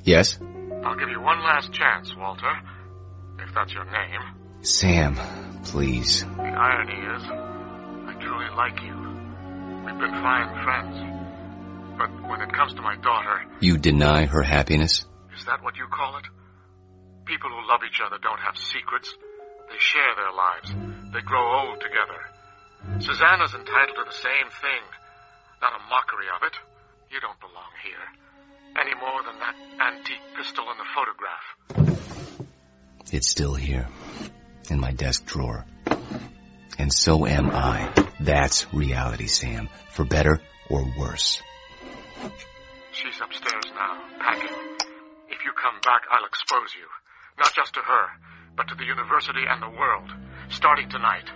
Yes? I'll give you one last chance, Walter, if that's your name. Sam, please. The irony is, I truly like you. We've been fine friends. But when it comes to my daughter... You deny her happiness? Is that what you call it? People who love each other don't have secrets. They share their lives. They grow old together. Susanna's entitled to the same thing. Not a mockery of it. You don't belong here. Any more than that antique pistol in the photograph. It's still here. In my desk drawer. And so am I. That's reality, Sam. For better or worse. She's upstairs now, packing. If you come back, I'll expose you. Not just to her, but to the university and the world. Starting tonight.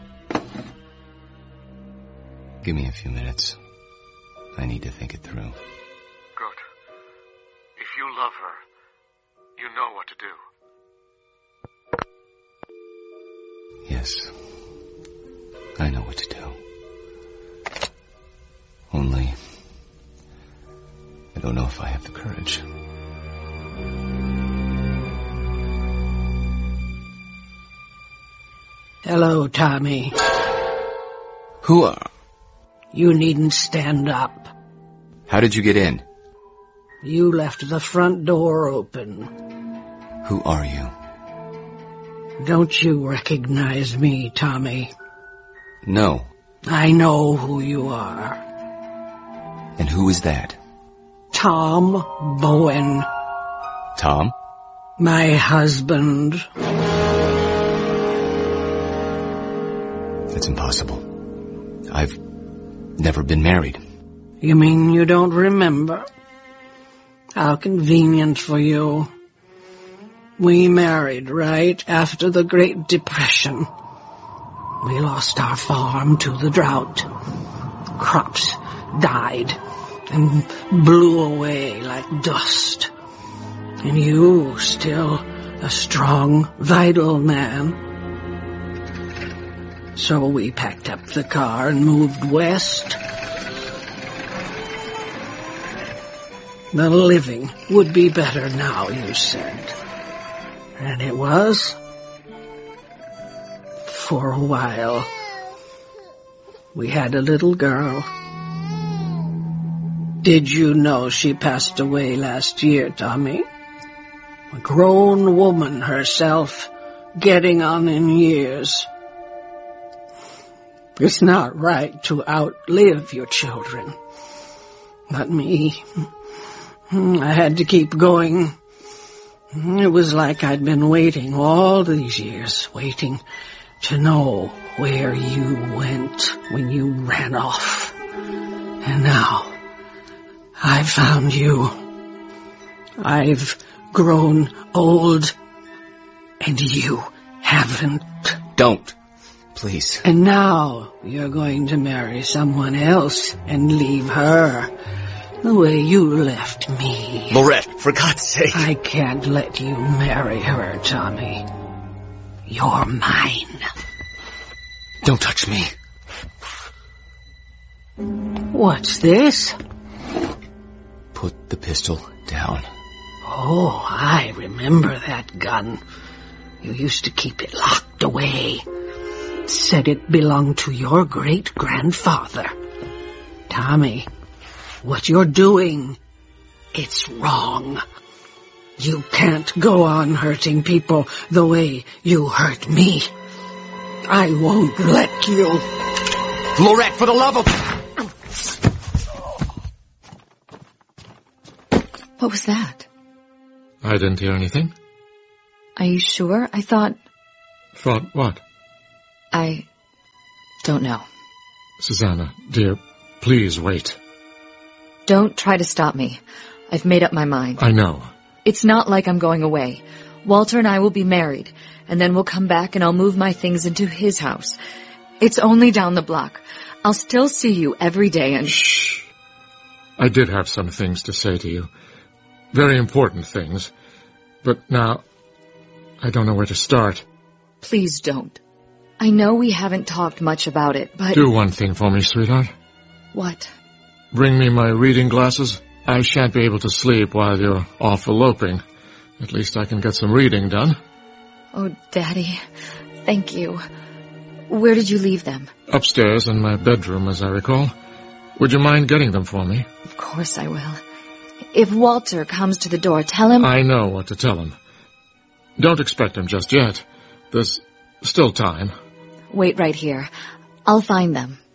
Give me a few minutes. I need to think it through. Good. If you love her, you know what to do. Yes. I know what to do. Only... I don't know if I have the courage. Hello, Tommy. Who are... You needn't stand up. How did you get in? You left the front door open. Who are you? Don't you recognize me, Tommy? No. I know who you are. And who is that? Tom Bowen. Tom? My husband. That's impossible. I've never been married. You mean you don't remember? How convenient for you. We married right after the Great Depression. We lost our farm to the drought. Crops died and blew away like dust. And you, still a strong, vital man. So we packed up the car and moved west. The living would be better now, you said. And it was. For a while. We had a little girl. Did you know she passed away last year, Tommy? A grown woman herself, getting on in years. It's not right to outlive your children. But me, I had to keep going. It was like I'd been waiting all these years, waiting to know where you went when you ran off. And now, I found you. I've grown old, and you haven't. Don't. Please. And now you're going to marry someone else and leave her the way you left me. Lorette, for God's sake. I can't let you marry her, Tommy. You're mine. Don't touch me. What's this? Put the pistol down. Oh, I remember that gun. You used to keep it locked away. Said it belonged to your great-grandfather. Tommy, what you're doing, it's wrong. You can't go on hurting people the way you hurt me. I won't let you. Lorette, for the love of... What was that? I didn't hear anything. Are you sure? I thought... Thought what? I don't know. Susanna, dear, please wait. Don't try to stop me. I've made up my mind. I know. It's not like I'm going away. Walter and I will be married, and then we'll come back and I'll move my things into his house. It's only down the block. I'll still see you every day and... Shh. I did have some things to say to you. Very important things. But now, I don't know where to start. Please don't. I know we haven't talked much about it, but... Do one thing for me, sweetheart. What? Bring me my reading glasses. I shan't be able to sleep while you're off eloping. At least I can get some reading done. Oh, Daddy, thank you. Where did you leave them? Upstairs in my bedroom, as I recall. Would you mind getting them for me? Of course I will. If Walter comes to the door, tell him... I know what to tell him. Don't expect him just yet. There's still time. Wait right here. I'll find them.